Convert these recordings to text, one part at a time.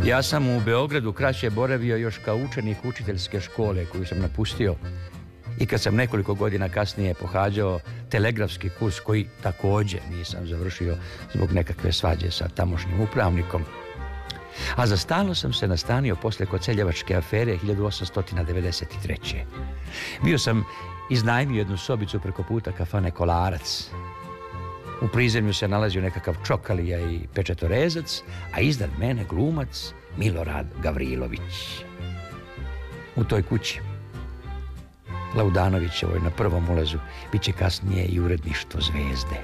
Ja sam u Beogradu kraće boravio još kao učenik učiteljske škole koju sam napustio i kad sam nekoliko godina kasnije pohađao telegrafski kurs koji također nisam završio zbog nekakve svađe sa tamošnjim upravnikom. A za stalno sam se nastanio posle Koceljevačke afere 1893. Bio sam iznajmio jednu sobicu preko puta kafane Kolarac. U prizemlju se nalazio nekakav čokalija i pečetorezac, a iznad mene glumac Milorad Gavrilović. U toj kući Laudanovićevoj na prvom ulazu bit će kasnije i uredništvo Zvezde.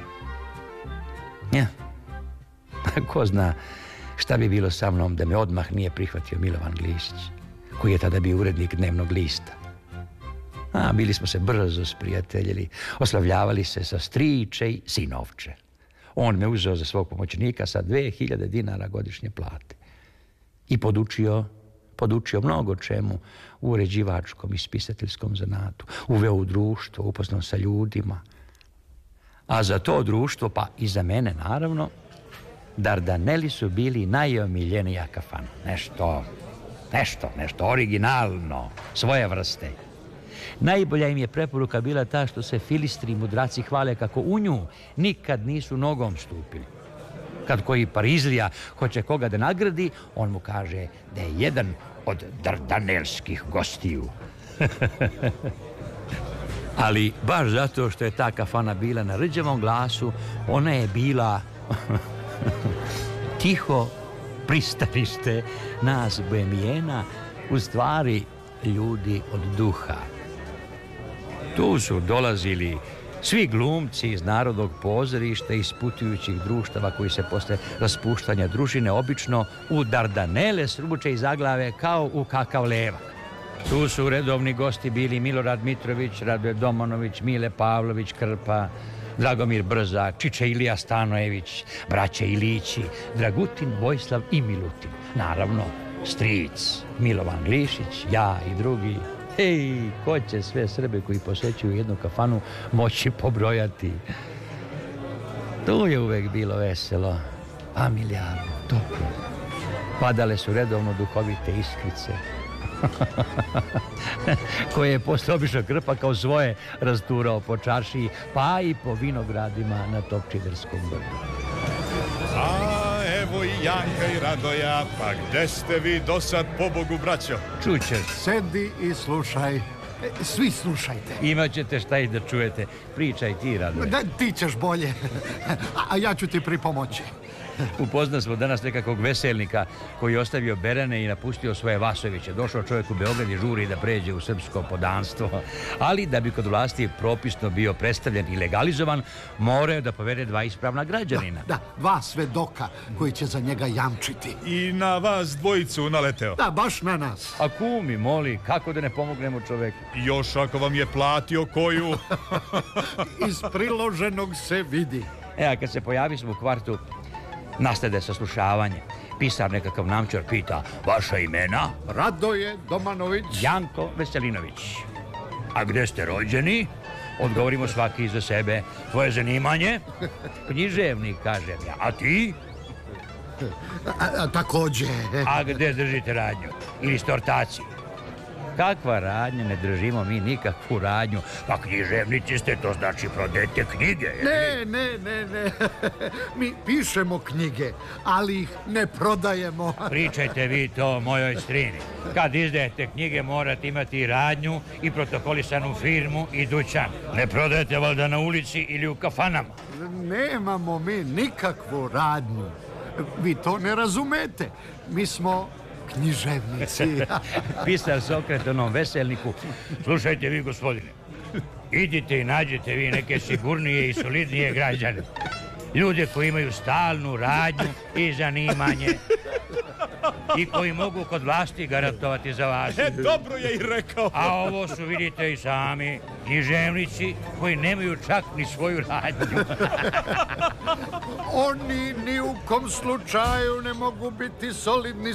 Ja, ko zna šta bi bilo sa mnom da me odmah nije prihvatio Milovan Glišić, koji je tada bio urednik Dnevnog lista. Bili smo se brzo sprijateljili, oslavljavali se sa striče i sinovče. On me uzeo za svog pomoćnika sa 2000 dinara godišnje plate i podučio mnogo čemu u uređivačkom i spisateljskom zanatu. Uveo u društvo, upoznao sa ljudima. A za to društvo, pa i za mene naravno, Dardaneli su bili najomiljenija kafana. Nešto originalno, svoje vrste. Najbolja im je preporuka bila ta što se filistri i mudraci hvale kako u nju nikad nisu nogom stupili. Kad koji Parizlija hoće koga da nagradi, on mu kaže da je jedan od dardanelskih gostiju. Ali baš zato što je ta kafana bila na rđavom glasu, ona je bila tiho pristanište nas boemijena, u stvari ljudi od duha. Tu su dolazili svi glumci iz Narodnog pozorišta i iz putujućih društava koji se posle raspuštanja družine obično u Dardanele sruče i zaglave kao u kakav levak. Tu su redovni gosti bili Milorad Mitrović, Radoje Domanović, Mile Pavlović Krpa, Dragomir Brzak, Čiče Ilija Stanojević, braće Ilići, Dragutin, Vojislav i Milutin. Naravno, stric Milovan Glišić, ja i drugi. Hej, ko će sve Srbe koji posećuju jednu kafanu moći pobrojati? Tu je uvek bilo veselo, familijarno, toplo. Padale su redovno duhovite iskrice, koje je posle obišao Krpa kao svoje rasturao po čaršiji, pa i po vinogradima na Topčiderskom brdu. A evo i Janka i Radoja, pa gde ste vi do sad, pobogu, braćo? Čućeš. Sedi i slušaj. Svi slušajte. Imaćete šta i da čujete. Pričaj ti, Radoje. Da, ti ćeš bolje. A ja ću ti pripomoći. Upoznali smo danas nekakvog veselnika koji je ostavio berene i napustio svoje Vasoviće. Došao čovjek u Beograd i žuri da pređe u srpsko podanstvo. Ali da bi kod vlasti propisno bio predstavljen i legalizovan, morao da povede 2 ispravna građanina. Da, 2 svedoka koji će za njega jamčiti. I na vas dvojicu naleteo? Da, baš na nas. A kumi, moli, kako da ne pomognemo čoveku? Još ako vam je platio koju? Iz priloženog se vidi. A kad se pojavi smo u kvartu, nastade saslušavanje. Pisar nekakav namčar pita: vaša imena? Radoje Domanović. Janko Veselinović. A gde ste rođeni? Odgovorimo svaki za sebe. Tvoje zanimanje? Književnik, kažem ja. A ti? Takođe. A gde držite radnju? Ili ste ortaci? Kakva radnja? Ne držimo mi nikakvu radnju. Pa književnici ste, to znači prodajete knjige. Ne. Mi pišemo knjige, ali ih ne prodajemo. Pričajte vi to mojoj strini. Kad izdajete knjige morate imati radnju i protokolisanu firmu i dućan. Ne prodajete valjda na ulici ili u kafanama. Nemamo mi nikakvu radnju. Vi to ne razumete. Mi smo književnici. Pisar se okrete onom veselniku: slušajte vi, gospodine, idite i nađete vi neke sigurnije i solidnije građane. Ljude koji imaju stalnu radnju i zanimanje i koji mogu kod vlasti garantovati za vas. Dobro je i rekao. A ovo su, vidite i sami, književnici koji nemaju čak ni svoju radnju. Oni ni u kom slučaju ne mogu biti solidni